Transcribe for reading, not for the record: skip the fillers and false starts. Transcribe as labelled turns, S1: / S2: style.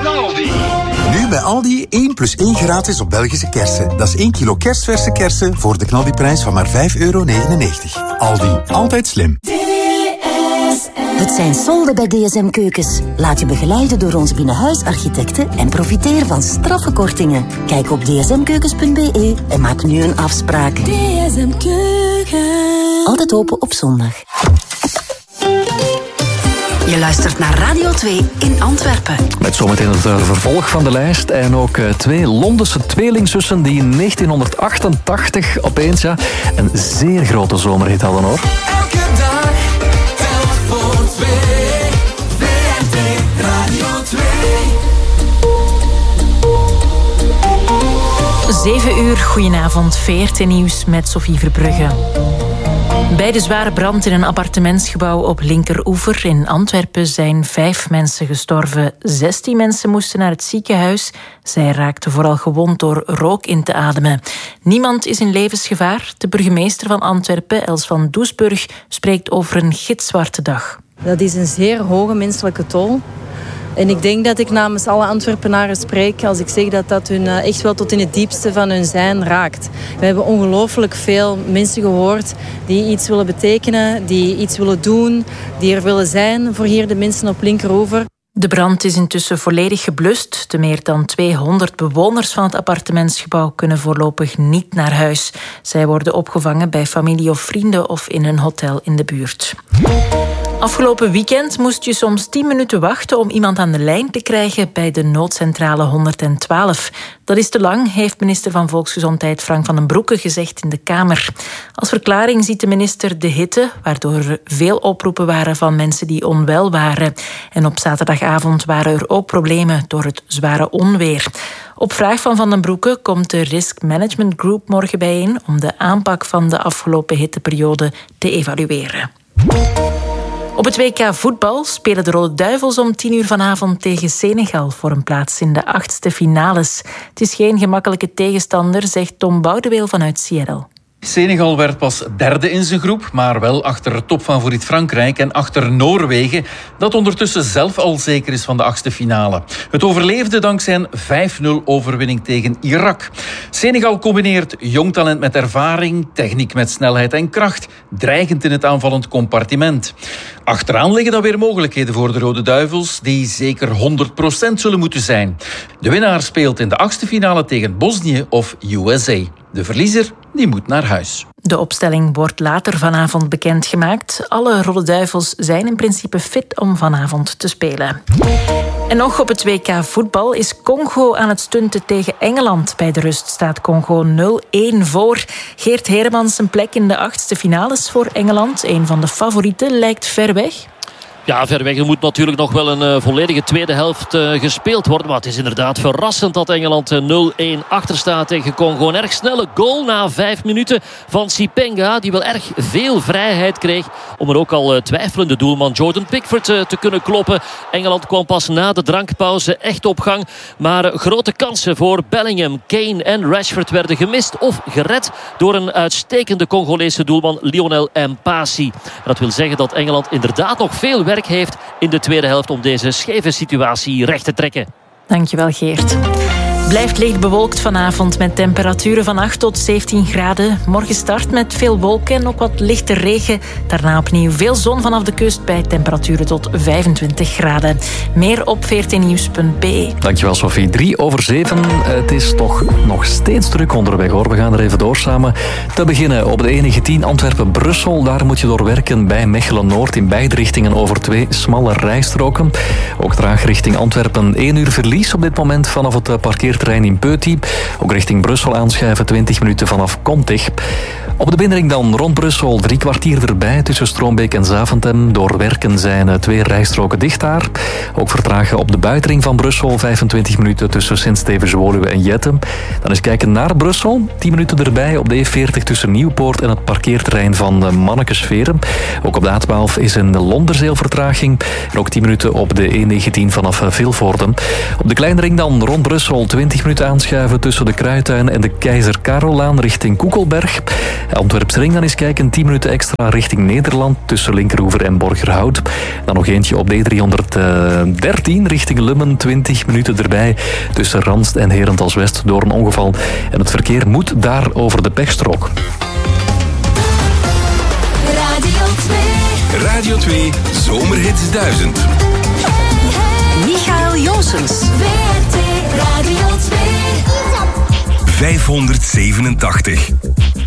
S1: Aldi.
S2: Nu bij Aldi 1 plus 1 gratis op Belgische kersen. Dat is 1 kilo kerstverse kersen voor de knaldiprijs van maar €5,99. Aldi, altijd slim.
S3: Het zijn solden bij DSM Keukens. Laat je begeleiden door onze binnenhuisarchitecten en profiteer van straffe kortingen. Kijk op dsmkeukens.be en maak nu een afspraak. DSM Keukens. Altijd open op zondag. Je luistert naar Radio 2 in Antwerpen.
S4: Met zometeen het vervolg van de lijst. En ook 2 Londense tweelingzussen die in 1988 opeens een zeer grote zomerhit hadden, hoor.
S5: Elke dag telt voor 2. VRT Radio 2.
S6: 7 uur, goedenavond, VRT Nieuws met Sophie Verbrugge. Bij de zware brand in een appartementsgebouw op Linkeroever in Antwerpen zijn 5 mensen gestorven. 16 mensen moesten naar het ziekenhuis. Zij raakten vooral gewond door rook in te ademen. Niemand is in levensgevaar. De burgemeester van Antwerpen, Els van Doesburg, spreekt over een gitzwarte dag.
S7: Dat is een zeer hoge menselijke tol. En ik denk dat ik namens alle Antwerpenaren spreek als ik zeg dat dat hun echt wel tot in het diepste van hun zijn raakt. We hebben ongelooflijk veel mensen gehoord die iets willen betekenen, die iets willen doen, die er willen zijn voor hier de mensen op Linkeroever.
S6: De brand is intussen volledig geblust. De meer dan 200 bewoners van het appartementsgebouw kunnen voorlopig niet naar huis. Zij worden opgevangen bij familie of vrienden of in een hotel in de buurt. Afgelopen weekend moest je soms 10 minuten wachten om iemand aan de lijn te krijgen bij de noodcentrale 112. Dat is te lang, heeft minister van Volksgezondheid Frank van den Broeke gezegd in de Kamer. Als verklaring ziet de minister de hitte, waardoor er veel oproepen waren van mensen die onwel waren. En op zaterdagavond waren er ook problemen door het zware onweer. Op vraag van Van den Broeke komt de Risk Management Group morgen bijeen om de aanpak van de afgelopen hitteperiode te evalueren. Op het WK voetbal spelen de Rode Duivels om 10 uur vanavond tegen Senegal voor een plaats in de 8e finales. Het is geen gemakkelijke tegenstander, zegt Tom Boudeweel vanuit Seattle.
S8: Senegal werd pas derde in zijn groep, maar wel achter topfavoriet Frankrijk en achter Noorwegen, dat ondertussen zelf al zeker is van de 8e finale. Het overleefde dankzij een 5-0 overwinning tegen Irak. Senegal combineert jong talent met ervaring, techniek met snelheid en kracht, dreigend in het aanvallend compartiment. Achteraan liggen dan weer mogelijkheden voor de Rode Duivels, die zeker 100% zullen moeten zijn. De winnaar speelt in de 8e finale tegen Bosnië of USA. De verliezer die moet naar huis.
S6: De opstelling wordt later vanavond bekendgemaakt. Alle Rode Duivels zijn in principe fit om vanavond te spelen. En nog op het WK voetbal is Congo aan het stunten tegen Engeland. Bij de rust staat Congo 0-1 voor. Geert Heremans zijn plek in de 8e finales voor Engeland. Een van de favorieten lijkt ver weg.
S9: Ja, ver weg. Er moet natuurlijk nog wel een volledige tweede helft gespeeld worden. Maar het is inderdaad verrassend dat Engeland 0-1 achter staat tegen Congo. Een erg snelle goal na 5 minuten van Sipenga, die wel erg veel vrijheid kreeg om er ook al twijfelende doelman Jordan Pickford te kunnen kloppen. Engeland kwam pas na de drankpauze echt op gang. Maar grote kansen voor Bellingham, Kane en Rashford werden gemist of gered door een uitstekende Congolese doelman Lionel Mpasi. Dat wil zeggen dat Engeland inderdaad nog veel werk heeft in de tweede helft om deze scheve situatie recht te trekken.
S6: Dankjewel, Geert. Blijft licht bewolkt vanavond met temperaturen van 8 tot 17 graden. Morgen start met veel wolken en ook wat lichte regen. Daarna opnieuw veel zon vanaf de kust bij temperaturen tot 25 graden. Meer op vrtnieuws.be.
S4: Dankjewel, Sophie. 7:03. Het is toch nog steeds druk onderweg, hoor. We gaan er even door samen. Te beginnen op de E19 Antwerpen-Brussel. Daar moet je doorwerken bij Mechelen-Noord in beide richtingen over 2 smalle rijstroken. Ook traag richting Antwerpen 1 uur verlies op dit moment vanaf het parkeerterrein in Peuty. Ook richting Brussel aanschuiven 20 minuten vanaf Contig. Op de binnenring dan rond Brussel 3 kwartier erbij tussen Stroombeek en Zaventem. Door werken zijn 2 rijstroken dicht daar. Ook vertragen op de buitenring van Brussel 25 minuten tussen Sint-Stevens-Woluwe en Jettem. Dan eens kijken naar Brussel. 10 minuten erbij op de E40 tussen Nieuwpoort en het parkeerterrein van Mannekesveren. Ook op de A12 is een Londerzeel-vertraging. En ook 10 minuten op de E19 vanaf Vilvoorde. Op de kleine ring dan rond Brussel 20 minuten aanschuiven tussen de Kruituin en de Keizer Karellaan richting Koekelberg. Antwerps-Ring dan eens kijken, 10 minuten extra richting Nederland tussen Linkeroever en Borgerhout. Dan nog eentje op D313 richting Lummen, 20 minuten erbij tussen Randst en Herentals-West door een ongeval. En het verkeer moet daar over de pechstrook.
S1: Radio 2 Zomerhits 1000.
S3: Michael Joosens.
S5: WRT Radio 2.
S1: 587.